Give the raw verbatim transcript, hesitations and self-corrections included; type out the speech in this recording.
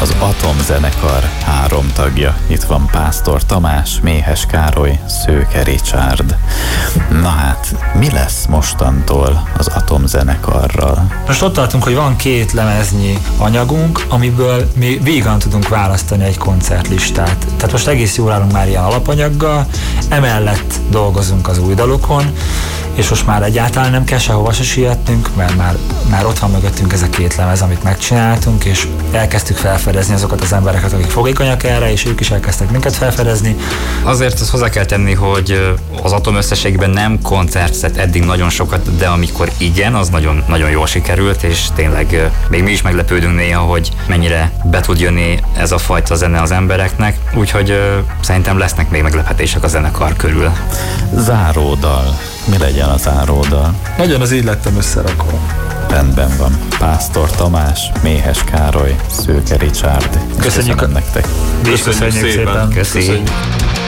az Atomzenekar három tagja. Itt van Pásztor Tamás, Méhes Károly, Szőke Richárd. Na hát, mi lesz mostantól az Atomzenekarral? Most ott tartunk, hogy van két lemeznyi anyagunk, amiből mi vígan tudunk választani egy koncertlistát. Tehát most egész jól állunk már ilyen alapanyaggal, emellett dolgozunk az új dalokon, és most már egyáltalán nem kell sehova se sietnünk, mert már, már ott van mögöttünk ez a két lemez, amit megcsináltunk, és elkezdtük felfedezni azokat az embereket, akik fogékonyak erre, és ők is elkezdtek minket felfedezni. Azért azt hozzá kell tenni, hogy az Atom összességben nem koncertszett eddig nagyon sokat, de amikor igen, az nagyon, nagyon jól sikerült, és tényleg még mi is meglepődünk néha, hogy mennyire be tud jönni ez a fajta zene az embereknek, úgyhogy szerintem lesznek még meglepetések a zenekar körül. Záródal. Mi legyen a záródal? Nagyon az így lettem összerakva. Rendben van. Pásztor Tamás, Méhes Károly, Szőke Richárd. Köszönjük Köszönöm nektek. Mi is köszönjük, köszönjük szépen. szépen. Köszönjük.